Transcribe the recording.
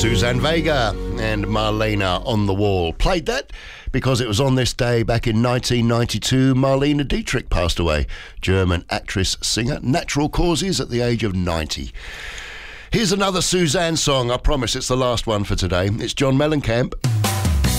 Suzanne Vega and Marlene on the Wall. Played that because it was on this day back in 1992 Marlene Dietrich passed away. German actress, singer, natural causes at the age of 90. Here's another Suzanne song. I promise it's the last one for today. It's John Mellencamp.